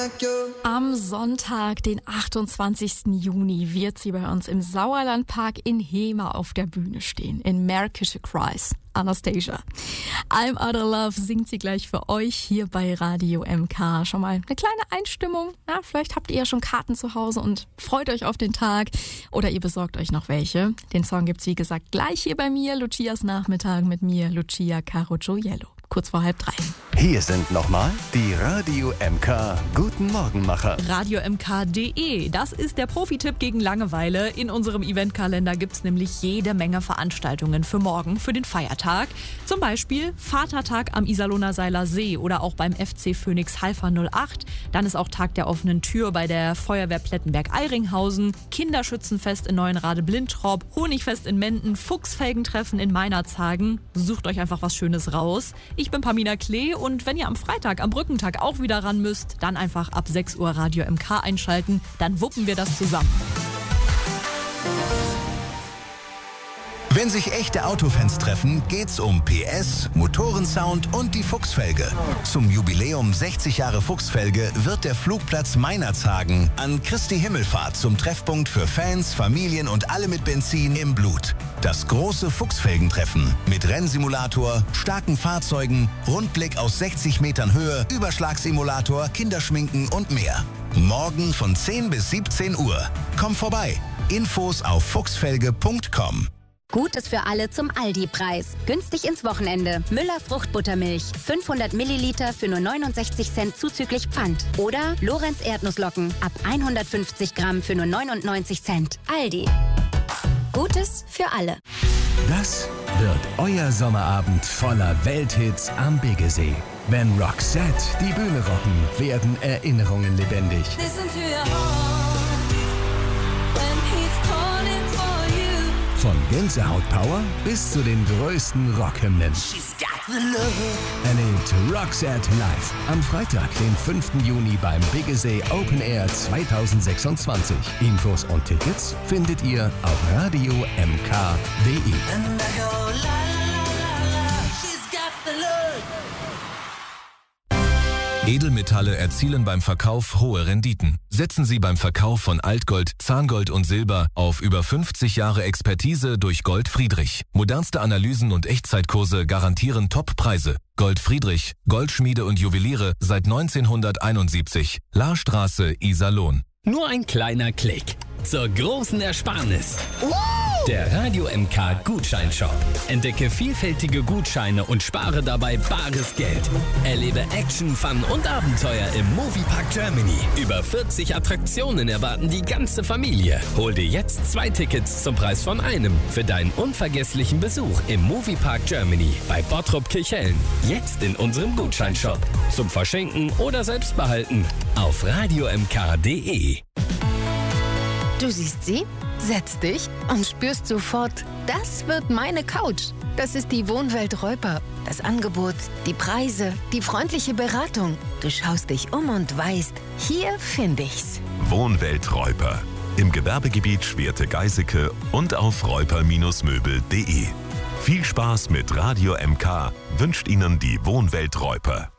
Am Sonntag, den 28. Juni, wird sie bei uns im Sauerlandpark in Hemer auf der Bühne stehen, in Märkische Kreis. Anastasia. I'm Other Love singt sie gleich für euch hier bei Radio MK. Schon mal eine kleine Einstimmung. Ja, vielleicht habt ihr ja schon Karten zu Hause und freut euch auf den Tag. Oder ihr besorgt euch noch welche. Den Song gibt's wie gesagt gleich hier bei mir. Lucias Nachmittag mit mir, Lucia Caro Gioiello. Kurz vor 2:30. Hier sind nochmal die Radio MK Guten Morgenmacher. RadioMK.de, das ist der Profi-Tipp gegen Langeweile. In unserem Eventkalender gibt's nämlich jede Menge Veranstaltungen für morgen, für den Feiertag. Zum Beispiel Vatertag am Iserlohner Seiler See oder auch beim FC Phoenix Halfa 08. Dann ist auch Tag der offenen Tür bei der Feuerwehr Plettenberg-Eiringhausen, Kinderschützenfest in Neuenrade-Blintrop, Honigfest in Menden, Fuchsfelgentreffen in Meinerzhagen. Sucht euch einfach was Schönes raus. Ich bin Pamina Klee und wenn ihr am Freitag, am Brückentag auch wieder ran müsst, dann einfach ab 6 Uhr Radio MK einschalten, dann wuppen wir das zusammen. Wenn sich echte Autofans treffen, geht's um PS, Motorensound und die Fuchsfelge. Zum Jubiläum 60 Jahre Fuchsfelge wird der Flugplatz Meinerzhagen an Christi Himmelfahrt zum Treffpunkt für Fans, Familien und alle mit Benzin im Blut. Das große Fuchsfelgentreffen mit Rennsimulator, starken Fahrzeugen, Rundblick aus 60 Metern Höhe, Überschlagsimulator, Kinderschminken und mehr. Morgen von 10 bis 17 Uhr. Komm vorbei. Infos auf fuchsfelge.com. Gutes für alle zum Aldi-Preis. Günstig ins Wochenende. Müller Fruchtbuttermilch. 500 Milliliter für nur 69 Cent zuzüglich Pfand. Oder Lorenz Erdnusslocken. Ab 150 Gramm für nur 99 Cent. Aldi. Gutes für alle. Das wird euer Sommerabend voller Welthits am Biggesee. Wenn Roxette die Bühne rocken, werden Erinnerungen lebendig. Von Gänsehautpower bis zu den größten Rockhymnen. Erlebt Roxette live am Freitag, den 5. Juni beim Biggesee Open Air 2026. Infos und Tickets findet ihr auf radiomk.de. Edelmetalle erzielen beim Verkauf hohe Renditen. Setzen Sie beim Verkauf von Altgold, Zahngold und Silber auf über 50 Jahre Expertise durch Gold Friedrich. Modernste Analysen und Echtzeitkurse garantieren Top-Preise. Gold Friedrich, Goldschmiede und Juweliere seit 1971. Lahrstraße, Iserlohn. Nur ein kleiner Klick zur großen Ersparnis. Der Radio MK Gutscheinshop. Entdecke vielfältige Gutscheine und spare dabei bares Geld. Erlebe Action, Fun und Abenteuer im Moviepark Germany. Über 40 Attraktionen erwarten die ganze Familie. Hol dir jetzt 2 Tickets zum Preis von einem für deinen unvergesslichen Besuch im Moviepark Germany bei Bottrop Kirchhellen. Jetzt in unserem Gutscheinshop. Zum Verschenken oder selbst behalten auf radiomk.de. Du siehst sie, setzt dich und spürst sofort, das wird meine Couch. Das ist die Wohnwelt Reuper. Das Angebot, die Preise, die freundliche Beratung. Du schaust dich um und weißt, hier finde ich's. Wohnwelt Reuper. Im Gewerbegebiet Schwerte-Geiseke und auf reuper-möbel.de. Viel Spaß mit Radio MK wünscht Ihnen die Wohnwelt Reuper.